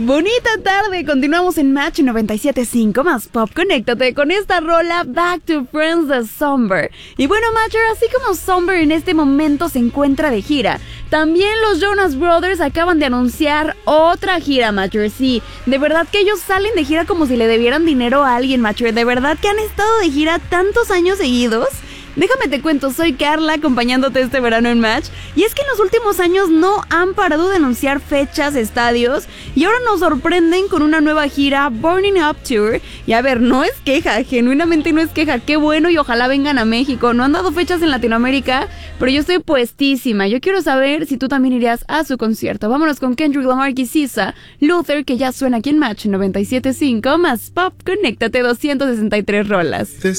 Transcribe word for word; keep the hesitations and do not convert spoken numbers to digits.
Bonita tarde, continuamos en Match noventa y siete punto cinco más Pop. Conéctate con esta rola Back to Friends de Somber. Y bueno, Matcher, así como Somber en este momento se encuentra de gira, también los Jonas Brothers acaban de anunciar otra gira, Matcher. Sí, de verdad que ellos salen de gira como si le debieran dinero a alguien, Matcher. De verdad que han estado de gira tantos años seguidos. Déjame te cuento, soy Carla acompañándote este verano en Match. Y es que en los últimos años no han parado de anunciar fechas, estadios, y ahora nos sorprenden con una nueva gira, Burning Up Tour. Y a ver, no es queja, genuinamente no es queja, qué bueno y ojalá vengan a México. No han dado fechas en Latinoamérica, pero yo estoy puestísima. Yo quiero saber si tú también irías a su concierto. Vámonos con Kendrick Lamar y Sisa, Luther, que ya suena aquí en Match noventa y siete punto cinco más Pop. Conéctate, doscientas sesenta y tres rolas.